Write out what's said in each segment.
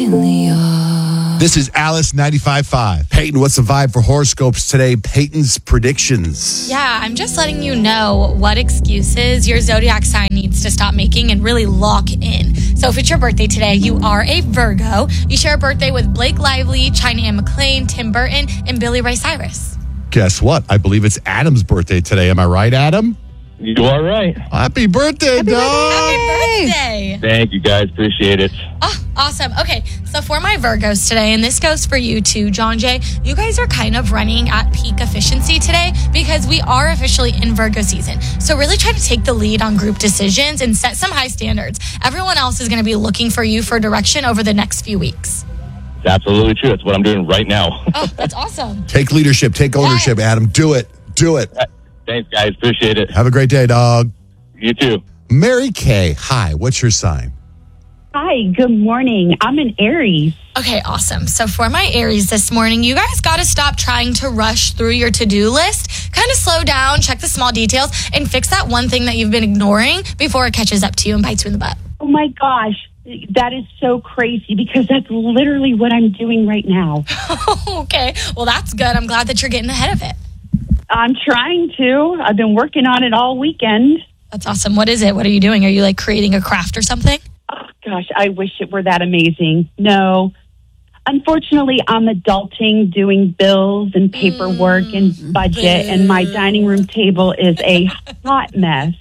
Amelia. This is Alice 95.5. Peyton, what's the vibe for horoscopes today? Peyton's predictions. Yeah, I'm just letting you know what excuses your zodiac sign needs to stop making and really lock in. So if it's your birthday today, you are a Virgo. You share a birthday with Blake Lively, China Anne McClain, Tim Burton, and Billy Ray Cyrus. Guess what? I believe it's Adam's birthday today. Am I right, Adam? You are right. Happy birthday, dog. Happy birthday. Thank you, guys. Appreciate it. Oh, awesome. Okay, so for my Virgos today, and this goes for you too, John Jay, you guys are kind of running at peak efficiency today because we are officially in Virgo season. So really try to take the lead on group decisions and set some high standards. Everyone else is going to be looking for you for direction over the next few weeks. It's absolutely true. That's what I'm doing right now. Oh, that's awesome. Take leadership. Take ownership, Adam. Do it. Do it. Thanks, guys. Appreciate it. Have a great day, dog. You too. Mary Kay, hi. What's your sign? Hi, good morning. I'm an Aries. Okay, awesome. So for my Aries this morning, you guys got to stop trying to rush through your to-do list. Kind of slow down, check the small details, and fix that one thing that you've been ignoring before it catches up to you and bites you in the butt. Oh my gosh, that is so crazy because that's literally what I'm doing right now. Okay, well, that's good. I'm glad that you're getting ahead of it. I'm trying to. I've been working on it all weekend. That's awesome. What is it? What are you doing? Are you like creating a craft or something? Oh gosh, I wish it were that amazing. No. Unfortunately, I'm adulting, doing bills and paperwork and budget, and my dining room table is a hot mess.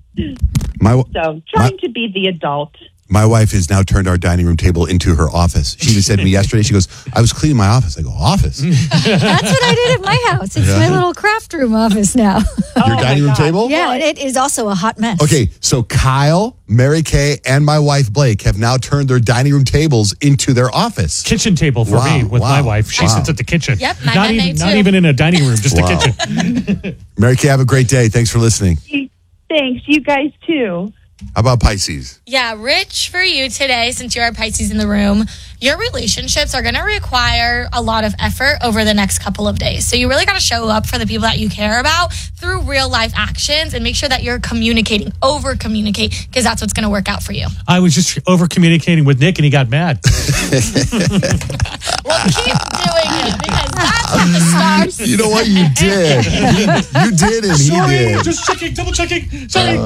So trying to be the adult. My wife has now turned our dining room table into her office. She even said to me yesterday, she goes, I was cleaning my office. I go, office? That's what I did at my house. It's my little craft room office now. Your dining room table? Yeah, it is also a hot mess. Okay, so Kyle, Mary Kay, and my wife Blake have now turned their dining room tables into their office. Kitchen table for me with my wife. She sits at the kitchen. Yep, my not even in a dining room, just a kitchen. Mary Kay, have a great day. Thanks for listening. Thanks, you guys too. How about Pisces? Yeah, Rich, for you today, since you're a Pisces in the room, your relationships are going to require a lot of effort over the next couple of days. So you really got to show up for the people that you care about through real life actions and make sure that you're communicating, over communicate, because that's what's going to work out for you. I was just over communicating with Nick and he got mad. Well, keep doing it because that's what the stars. You know what? You did. You did and he did. Just checking, double checking. Sorry.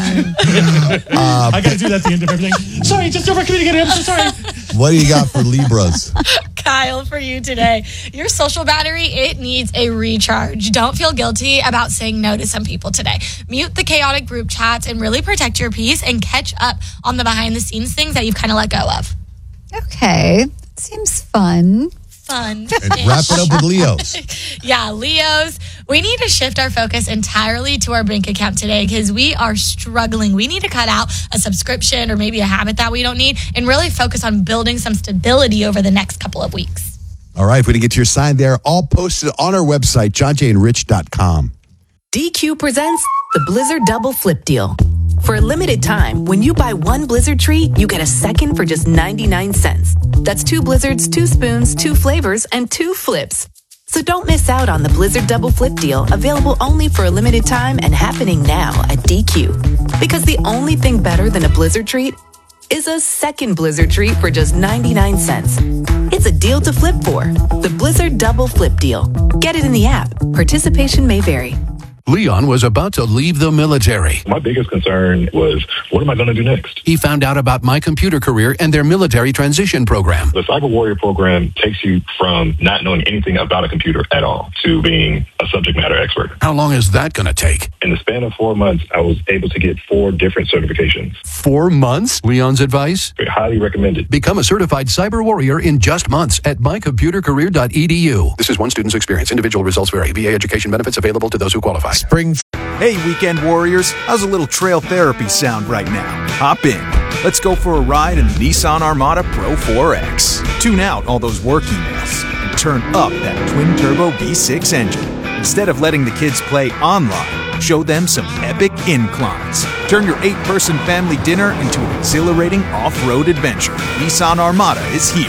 I got to do that at the end of everything. Sorry, just over communicating. I'm so sorry. What do you got for Libras? Kyle, for you today, your social battery, it needs a recharge. Don't feel guilty about saying no to some people today. Mute the chaotic group chats and really protect your peace and catch up on the behind the scenes things that you've kind of let go of. Okay, seems fun. And wrap it up with Leos. Yeah, Leos, we need to shift our focus entirely to our bank account today because we are struggling. We need to cut out a subscription or maybe a habit that we don't need and really focus on building some stability over the next couple of weeks. All right, if we didn't get to your sign there, all posted on our website, johnjayandrich.com. DQ presents the Blizzard Double Flip Deal. For a limited time, when you buy one Blizzard treat, you get a second for just 99 cents. That's 2 Blizzards, 2 spoons, 2 flavors, and 2 flips. So don't miss out on the Blizzard Double Flip Deal, available only for a limited time and happening now at DQ. Because the only thing better than a Blizzard treat is a second Blizzard treat for just 99 cents. It's a deal to flip for. The Blizzard Double Flip Deal. Get it in the app. Participation may vary. Leon was about to leave the military. My biggest concern was, what am I going to do next? He found out about My Computer Career and their military transition program. The Cyber Warrior program takes you from not knowing anything about a computer at all to being a subject matter expert. How long is that going to take? In the span of 4 months, I was able to get 4 different certifications. 4 months? Leon's advice? Highly recommended. Become a certified cyber warrior in just months at mycomputercareer.edu. This is one student's experience. Individual results vary. VA education benefits available to those who qualify. Hey, weekend warriors. How's a little trail therapy sound right now? Hop in. Let's go for a ride in the Nissan Armada Pro 4X. Tune out all those work emails and turn up that twin-turbo V6 engine. Instead of letting the kids play online, show them some epic inclines. Turn your 8-person family dinner into an exhilarating off-road adventure. Nissan Armada is here.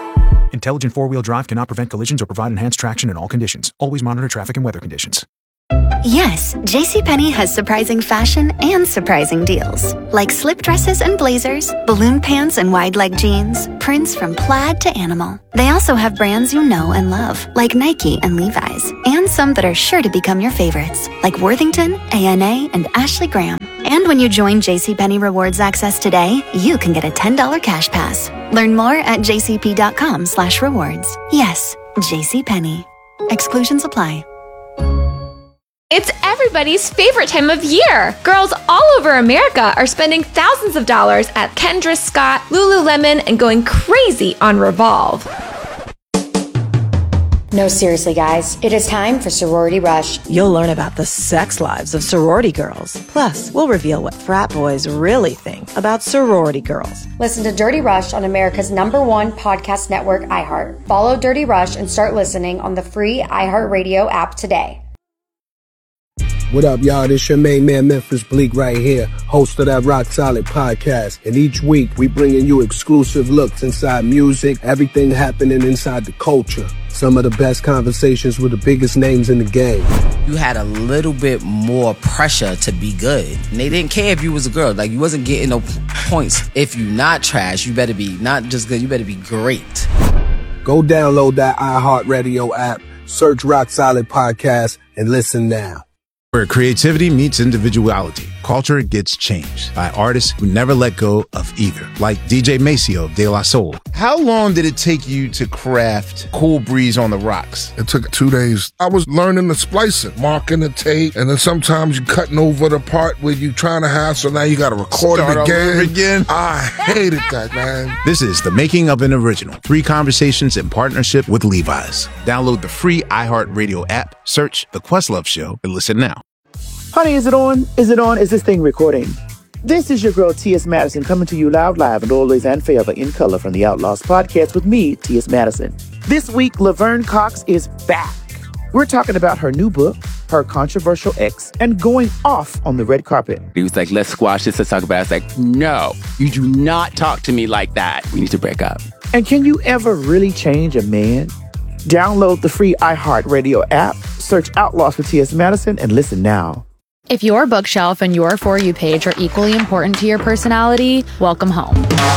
Intelligent four-wheel drive cannot prevent collisions or provide enhanced traction in all conditions. Always monitor traffic and weather conditions. Yes, JCPenney has surprising fashion and surprising deals. Like slip dresses and blazers, balloon pants and wide leg jeans, prints from plaid to animal. They also have brands you know and love, like Nike and Levi's, and some that are sure to become your favorites, like Worthington, ANA, and Ashley Graham. And when you join JCPenney Rewards Access today, you can get a $10 cash pass. Learn more at jcp.com/rewards. Yes, JCPenney. Exclusions apply. It's everybody's favorite time of year. Girls all over America are spending thousands of dollars at Kendra Scott, Lululemon, and going crazy on Revolve. No, seriously, guys. It is time for Sorority Rush. You'll learn about the sex lives of sorority girls. Plus, we'll reveal what frat boys really think about sorority girls. Listen to Dirty Rush on America's #1 podcast network, iHeart. Follow Dirty Rush and start listening on the free iHeartRadio app today. What up, y'all? This your main man, Memphis Bleak, right here, host of that Rock Solid podcast. And each week, we bringing you exclusive looks inside music, everything happening inside the culture. Some of the best conversations with the biggest names in the game. You had a little bit more pressure to be good. And they didn't care if you was a girl. Like, you wasn't getting no points. If you not trash, you better be not just good, you better be great. Go download that iHeartRadio app, search Rock Solid Podcast, and listen now. Where creativity meets individuality, culture gets changed by artists who never let go of either, like DJ Maceo of De La Soul. How long did it take you to craft Cool Breeze on the Rocks? It took 2 days. I was learning the splicing, marking the tape, and then sometimes you cutting over the part where you trying to have, so now you got to record it again. I hated that, man. This is the making of an original. 3 conversations in partnership with Levi's. Download the free iHeartRadio app, search The Questlove Show, and listen now. Honey, is it on? Is it on? Is this thing recording? This is your girl, T.S. Madison, coming to you loud, live, and always and forever in color from the Outlaws podcast with me, T.S. Madison. This week, Laverne Cox is back. We're talking about her new book, her controversial ex, and going off on the red carpet. He was like, let's squash this, let's talk about it. I was like, no, you do not talk to me like that. We need to break up. And can you ever really change a man? Download the free iHeartRadio app, search Outlaws for T.S. Madison, and listen now. If your bookshelf and your For You page are equally important to your personality, welcome home.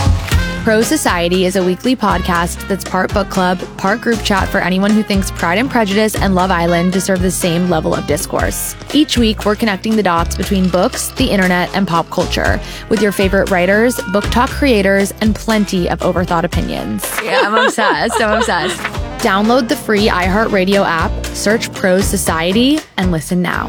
Pro Society is a weekly podcast that's part book club, part group chat for anyone who thinks Pride and Prejudice and Love Island deserve the same level of discourse. Each week, we're connecting the dots between books, the internet, and pop culture with your favorite writers, book talk creators, and plenty of overthought opinions. Yeah, I'm obsessed. Download the free iHeartRadio app, search Pro Society, and listen now.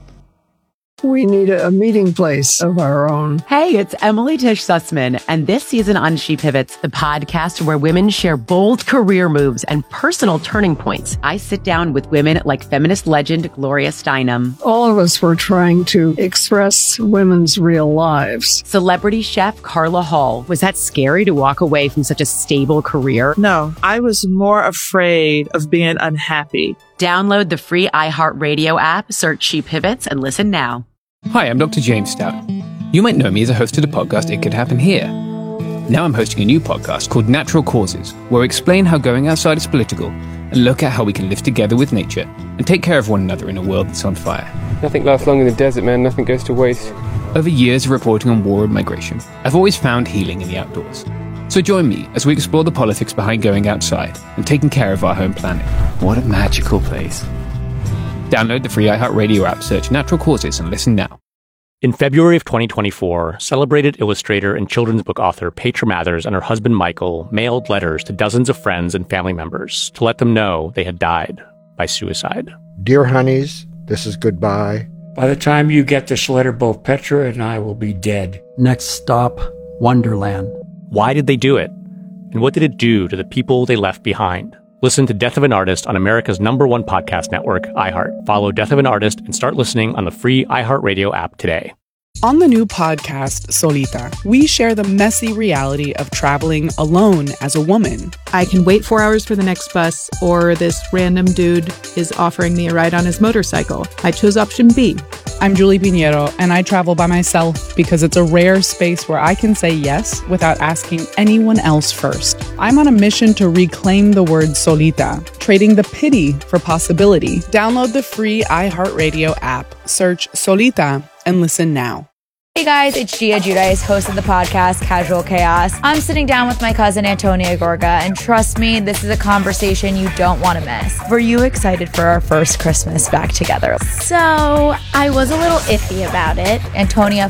We need a meeting place of our own. Hey, it's Emily Tish Sussman, and this season on She Pivots, the podcast where women share bold career moves and personal turning points. I sit down with women like feminist legend Gloria Steinem. All of us were trying to express women's real lives. Celebrity chef Carla Hall. Was that scary to walk away from such a stable career? No, I was more afraid of being unhappy. Download the free iHeartRadio app, search She Pivots, and listen now. Hi, I'm Dr. James Stout. You might know me as a host of the podcast It Could Happen Here. Now I'm hosting a new podcast called Natural Causes, where we explain how going outside is political and look at how we can live together with nature and take care of one another in a world that's on fire. Nothing lasts long in the desert, man. Nothing goes to waste. Over years of reporting on war and migration, I've always found healing in the outdoors. So join me as we explore the politics behind going outside and taking care of our home planet. What a magical place. Download the free iHeartRadio app, search Natural Causes, and listen now. In February of 2024, celebrated illustrator and children's book author Petra Mathers and her husband Michael mailed letters to dozens of friends and family members to let them know they had died by suicide. Dear honeys, this is goodbye. By the time you get this letter, both Petra and I will be dead. Next stop, Wonderland. Why did they do it? And what did it do to the people they left behind? Listen to Death of an Artist on America's #1 podcast network, iHeart. Follow Death of an Artist and start listening on the free iHeartRadio app today. On the new podcast, Solita, we share the messy reality of traveling alone as a woman. I can wait 4 hours for the next bus, or this random dude is offering me a ride on his motorcycle. I chose option B. I'm Julie Pinheiro, and I travel by myself because it's a rare space where I can say yes without asking anyone else first. I'm on a mission to reclaim the word solita, trading the pity for possibility. Download the free iHeartRadio app, search Solita, and listen now. Hey guys, it's Gia Giudice, host of the podcast Casual Chaos. I'm sitting down with my cousin Antonia Gorga, and trust me, this is a conversation you don't want to miss. Were you excited for our first Christmas back together? So, I was a little iffy about it. Antonia